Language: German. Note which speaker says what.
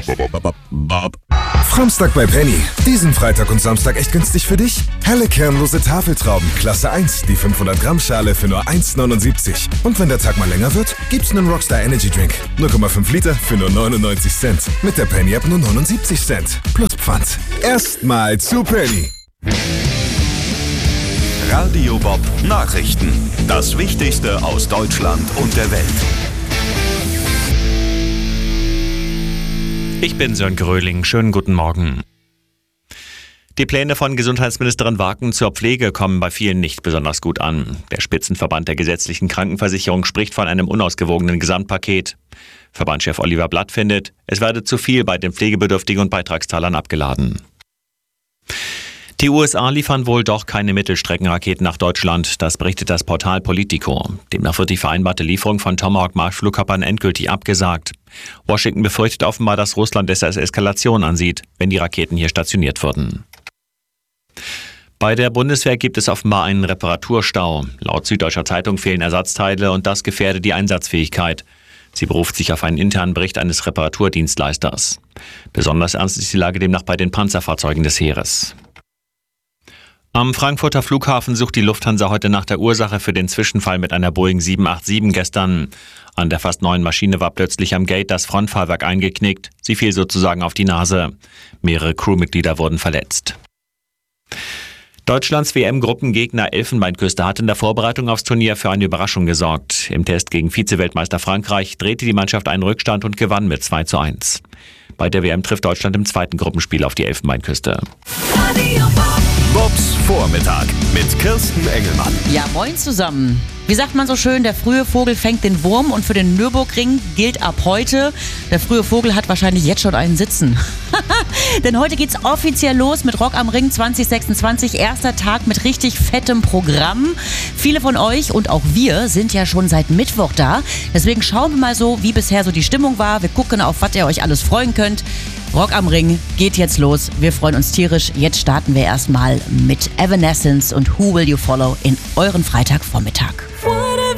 Speaker 1: Framstag bei Penny. Diesen Freitag und Samstag echt günstig für dich? Helle kernlose Tafeltrauben, Klasse 1, die 500 Gramm Schale für nur 1,79. Und wenn der Tag mal länger wird, gibt's einen Rockstar Energy Drink. 0,5 Liter für nur 99 Cent. Mit der Penny App nur 79 Cent. Plus Pfand. Erstmal zu Penny.
Speaker 2: Radio Bob Nachrichten. Das Wichtigste aus Deutschland und der Welt.
Speaker 3: Ich bin Sören Gröling. Schönen guten Morgen. Die Pläne von Gesundheitsministerin Waken zur Pflege kommen bei vielen nicht besonders gut an. Der Spitzenverband der gesetzlichen Krankenversicherung spricht von einem unausgewogenen Gesamtpaket. Verbandschef Oliver Blatt findet, es werde zu viel bei den Pflegebedürftigen und Beitragszahlern abgeladen. Die USA liefern wohl doch keine Mittelstreckenraketen nach Deutschland, das berichtet das Portal Politico. Demnach wird die vereinbarte Lieferung von Tomahawk-Marschflugkörpern endgültig abgesagt. Washington befürchtet offenbar, dass Russland es als Eskalation ansieht, wenn die Raketen hier stationiert würden. Bei der Bundeswehr gibt es offenbar einen Reparaturstau. Laut Süddeutscher Zeitung fehlen Ersatzteile und das gefährde die Einsatzfähigkeit. Sie beruft sich auf einen internen Bericht eines Reparaturdienstleisters. Besonders ernst ist die Lage demnach bei den Panzerfahrzeugen des Heeres. Am Frankfurter Flughafen sucht die Lufthansa heute nach der Ursache für den Zwischenfall mit einer Boeing 787 gestern. An der fast neuen Maschine war plötzlich am Gate das Frontfahrwerk eingeknickt. Sie fiel sozusagen auf die Nase. Mehrere Crewmitglieder wurden verletzt. Deutschlands WM-Gruppengegner Elfenbeinküste hat in der Vorbereitung aufs Turnier für eine Überraschung gesorgt. Im Test gegen Vize-Weltmeister Frankreich drehte die Mannschaft einen Rückstand und gewann mit 2:1. Bei der WM trifft Deutschland im zweiten Gruppenspiel auf die Elfenbeinküste.
Speaker 2: Bobs Vormittag mit Kirsten Engelmann.
Speaker 4: Ja, moin zusammen. Wie sagt man so schön, der frühe Vogel fängt den Wurm und für den Nürburgring gilt ab heute, der frühe Vogel hat wahrscheinlich jetzt schon einen Sitzen. Denn heute geht's offiziell los mit Rock am Ring 2026, erster Tag mit richtig fettem Programm. Viele von euch und auch wir sind ja schon seit Mittwoch da. Deswegen schauen wir mal so, wie bisher so die Stimmung war. Wir gucken, auf was ihr euch alles freuen könnt. Rock am Ring geht jetzt los. Wir freuen uns tierisch. Jetzt starten wir erstmal mit Evanescence und Who Will You Follow in euren Freitagvormittag.